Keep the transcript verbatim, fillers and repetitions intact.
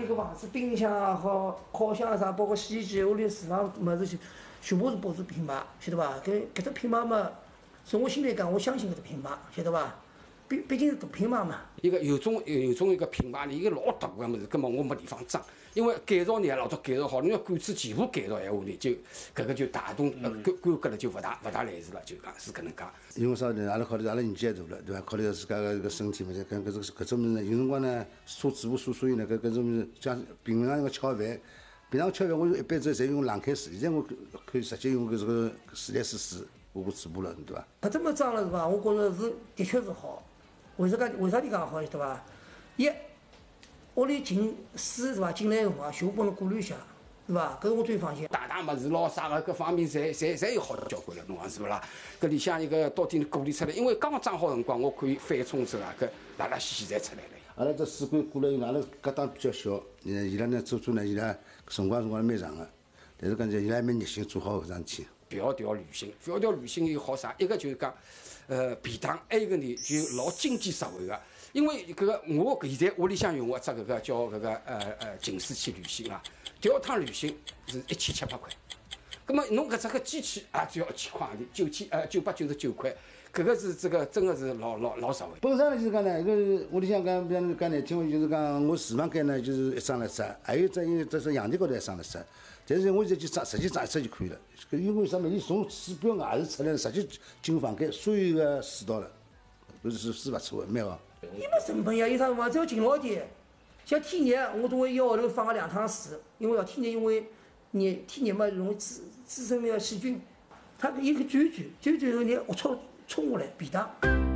个房子，冰箱也好，烤箱啥，包括洗衣机，屋里厨房物事全部是保持品牌，晓得伐？搿搿只品牌嘛，从我心里讲，我相信搿只品牌，晓得伐？毕毕竟是大品牌嘛。 一个有种有种一个品牌，一个老大个物事，根本我没地方装。因为改造呢，老早改造好，你要管子全部改造闲话呢，就搿个就大动呃规规格了，就勿大勿大来事了，就讲是搿能介。 因为啥呢？阿拉考虑阿拉年纪也大了，对伐？考虑到自家个搿个身体嘛，再跟搿种搿种物事呢，有辰光呢，车子无所所以呢，搿搿种物事像平常个吃好饭，平常吃饭我一般子侪用冷开水，现在我可以直接用搿这个自来水水下过嘴巴了，对伐？ 搿这么装了是伐？我觉着是的确是好。为啥个？为啥地讲好？晓得伐？一，屋里进水是伐？进来个辰光全部帮侬过滤一下，是伐？搿是我最放心。 大大物事咯，啥个各方面侪侪侪有好交关了，侬讲是勿啦？搿里向一个到底过滤出来，因为刚刚装好辰光，我可以翻冲之后啊，搿拉拉稀稀侪出来了。 阿拉这水管过来以后，阿拉隔档比较小，呃，伊拉呢做做呢，伊拉辰光辰光蛮长个，但是讲伊拉还蛮热心做好搿桩事体。迢迢旅行，迢迢旅行有好啥？一个就是讲，呃，便当；还有一个呢，就老经济实惠个。因为搿个我现在屋里向用个只搿个叫搿个呃呃净水器旅行啊，第二趟旅行是一千七百块。葛么侬搿只个机器也只要一千块钿，九千呃九百九十九块，搿个是这个真个是老老老实惠。 本身呢就是讲呢，搿屋里向讲，比方讲难听话，就是讲我厨房间呢就是一张了只，还有只因为这是阳台高头一张了只，但是我现在就装直接装一只就可以了。搿因为啥么？伊从指标外头出来，直接进房间，所有个水道了，搿是是勿错的，蛮好。 伊没成本呀，有啥辰光只要勤劳点。像天热，我总归一个号头放个两趟水，因为要天热，因为热天热嘛容易滋滋生那个细菌，它有个转转转转后呢，龌龊冲下来便当。